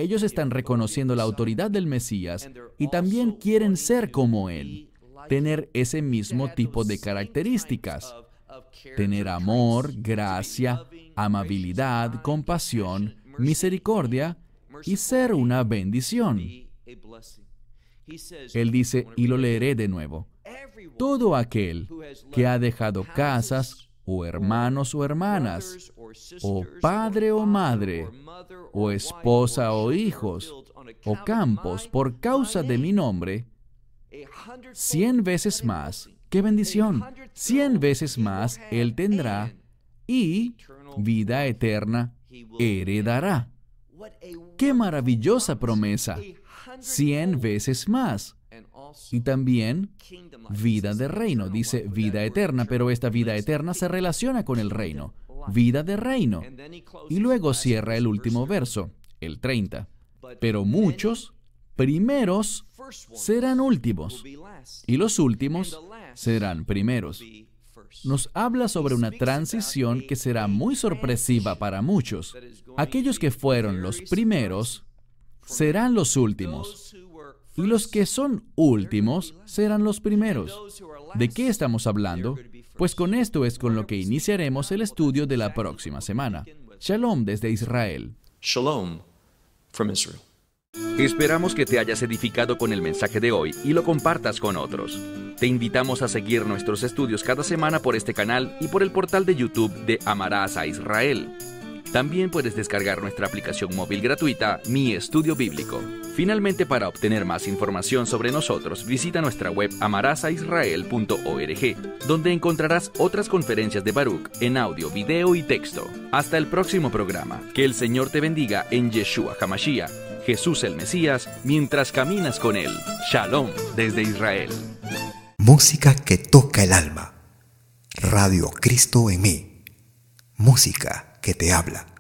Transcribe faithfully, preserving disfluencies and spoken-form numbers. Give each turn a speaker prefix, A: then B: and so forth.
A: Ellos están reconociendo la autoridad del Mesías y también quieren ser como Él, tener ese mismo tipo de características, tener amor, gracia, amabilidad, compasión, misericordia y ser una bendición. Él dice, y lo leeré de nuevo, todo aquel que ha dejado casas, o hermanos o hermanas, o padre o madre, o esposa o hijos, o campos por causa de mi nombre, cien veces más, ¡qué bendición! Cien veces más él tendrá y vida eterna heredará. ¡Qué maravillosa promesa! Cien veces más. Y también vida de reino. Dice vida eterna, pero esta vida eterna se relaciona con el reino. Vida de reino. Y luego cierra el último verso, el treinta. Pero muchos primeros serán últimos, y los últimos serán primeros. Nos habla sobre una transición que será muy sorpresiva para muchos. Aquellos que fueron los primeros serán los últimos, y los que son últimos serán los primeros. ¿De qué estamos hablando? Pues con esto es con lo que iniciaremos el estudio de la próxima semana. Shalom desde Israel.
B: Shalom from Israel.
C: Esperamos que te hayas edificado con el mensaje de hoy y lo compartas con otros. Te invitamos a seguir nuestros estudios cada semana por este canal y por el portal de YouTube de Amarás a Israel. También puedes descargar nuestra aplicación móvil gratuita, Mi Estudio Bíblico. Finalmente, para obtener más información sobre nosotros, visita nuestra web amarás a israel punto org, donde encontrarás otras conferencias de Baruch en audio, video y texto. Hasta el próximo programa. Que el Señor te bendiga en Yeshua HaMashiach, Jesús el Mesías, mientras caminas con Él. Shalom desde Israel.
D: Música que toca el alma. Radio Cristo en mí. Música que te habla.